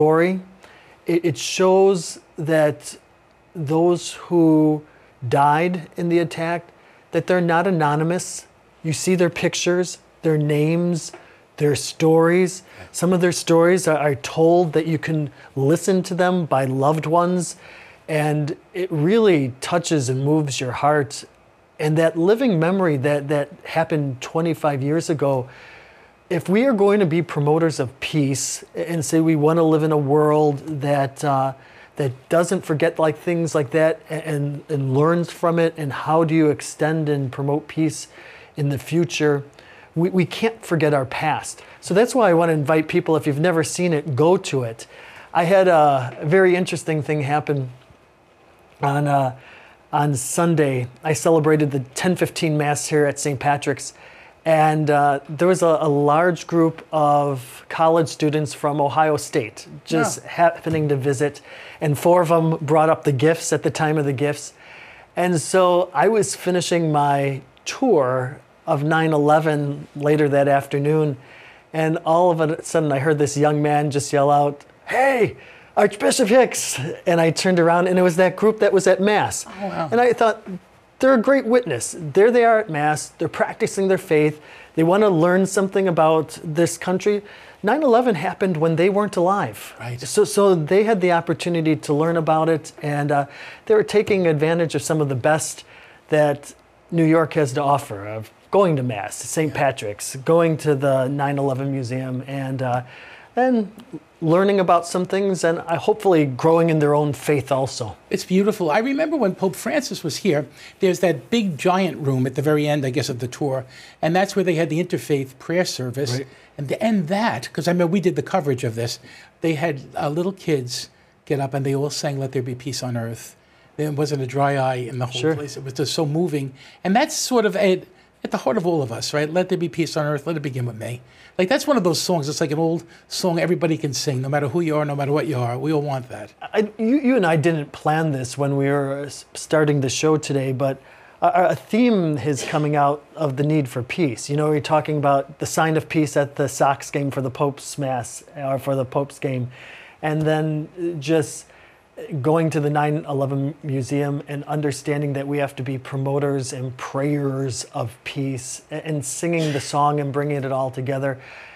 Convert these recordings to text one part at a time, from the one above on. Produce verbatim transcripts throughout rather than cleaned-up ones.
story. It, it shows that those who died in the attack, that they're not anonymous. You see their pictures, their names, their stories. Some of their stories are, are told that you can listen to them by loved ones, and it really touches and moves your heart. And that living memory that, that happened twenty-five years ago, if we are going to be promoters of peace and say we want to live in a world that uh, that doesn't forget like things like that and, and learns from it, and how do you extend and promote peace in the future, we, we can't forget our past. So that's why I want to invite people, if you've never seen it, go to it. I had a very interesting thing happen on uh, on Sunday. I celebrated the ten fifteen Mass here at Saint Patrick's, and uh, there was a, a large group of college students from Ohio State just yeah. happening to visit, and four of them brought up the gifts at the time of the gifts. And so I was finishing my tour of nine eleven later that afternoon, and all of a sudden I heard this young man just yell out, "Hey, Archbishop Hicks!" And I turned around, and it was that group that was at Mass. Oh, wow. And I thought, they're a great witness. There they are at Mass. They're practicing their faith. They want to learn something about this country. nine eleven happened when they weren't alive. Right. So, so they had the opportunity to learn about it, and uh, they were taking advantage of some of the best that New York has to offer, of going to Mass, Saint Yeah. Patrick's, going to the nine eleven Museum, and uh, and learning about some things, and uh, hopefully growing in their own faith also. It's beautiful. I remember when Pope Francis was here, there's that big giant room at the very end, I guess, of the tour, and that's where they had the interfaith prayer service. Right. And to end that, because I remember we did the coverage of this, they had uh, little kids get up and they all sang "Let There Be Peace on Earth." There wasn't a dry eye in the whole Sure. place. It was just so moving. And that's sort of a, at the heart of all of us, right? Let there be peace on earth. Let it begin with me. Like, that's one of those songs. It's like an old song everybody can sing, no matter who you are, no matter what you are. We all want that. I, you, you and I didn't plan this when we were starting the show today, but a, a theme is coming out of the need for peace. You know, we're talking about the sign of peace at the Sox game for the Pope's Mass, or for the Pope's game, and then just going to the nine eleven Museum and understanding that we have to be promoters and prayers of peace, and singing the song and bringing it all together.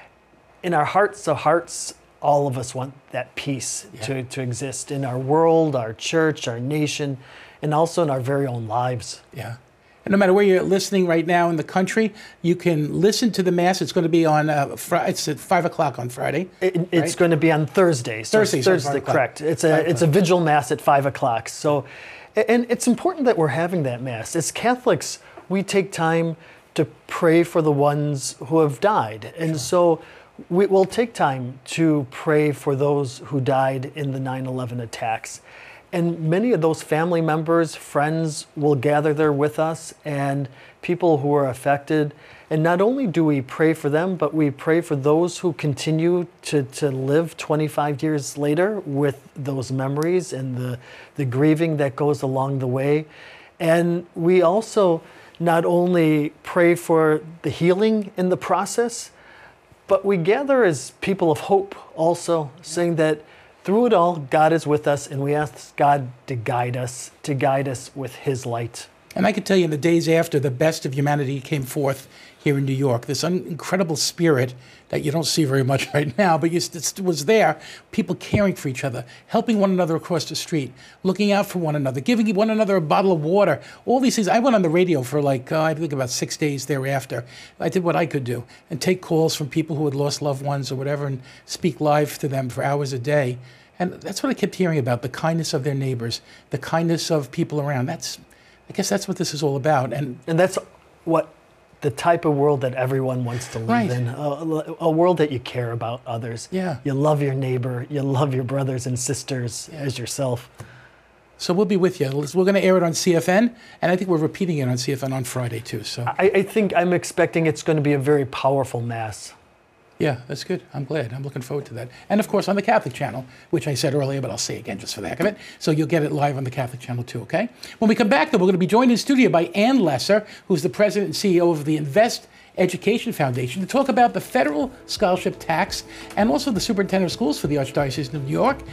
In our hearts of hearts, all of us want that peace yeah. to, to exist in our world, our church, our nation, and also in our very own lives. Yeah. And no matter where you're listening right now in the country, you can listen to the Mass. It's going to be on, uh, fr- it's at five o'clock on Friday. It, it's right? going to be on Thursday. So Thursday, Thursday, correct. It's a, it's a vigil Mass at five o'clock. So, and it's important that we're having that Mass. As Catholics, we take time to pray for the ones who have died. And sure. so we will take time to pray for those who died in the nine eleven attacks. And many of those family members, friends will gather there with us, and people who are affected. And not only do we pray for them, but we pray for those who continue to, to live twenty-five years later with those memories and the, the grieving that goes along the way. And we also not only pray for the healing in the process, but we gather as people of hope also, saying that through it all, God is with us, and we ask God to guide us, to guide us with His light. And I can tell you, in the days after, the best of humanity came forth here in New York. This un- incredible spirit that you don't see very much right now, but you, it was there. People caring for each other, helping one another across the street, looking out for one another, giving one another a bottle of water. All these things. I went on the radio for like, uh, I think about six days thereafter. I did what I could do and take calls from people who had lost loved ones or whatever and speak live to them for hours a day. And that's what I kept hearing about, the kindness of their neighbors, the kindness of people around. That's, I guess that's what this is all about. And and that's what the type of world that everyone wants to live right. in, a, a world that you care about others. Yeah. You love your neighbor, you love your brothers and sisters yeah. as yourself. So we'll be with you. We're going to air it on C F N, and I think we're repeating it on C F N on Friday too. So I, I think I'm expecting it's going to be a very powerful Mass. Yeah, that's good. I'm glad. I'm looking forward to that. And of course on the Catholic channel, which I said earlier, but I'll say again just for the heck of it. So you'll get it live on the Catholic channel too, okay? When we come back, though, we're going to be joined in studio by Ann Lesser, who's the president and C E O of the Invest Education Foundation to talk about the federal scholarship tax and also the superintendent of schools for the Archdiocese of New York